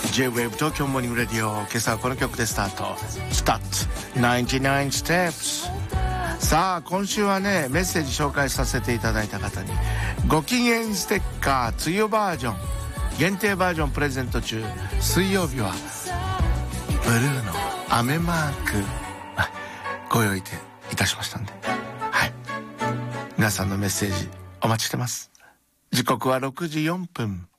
J-Wave 東京モーニングラディオ、今朝はこの曲でスタート。スタッツ99 Steps。さあ今週はね、メッセージ紹介させていただいた方にご機嫌ステッカー梅雨バージョン限定バージョンプレゼント中。水曜日はブルーの雨マークご用意いたしましたんで、はい、皆さんのメッセージお待ちしてます。時刻は6時4分。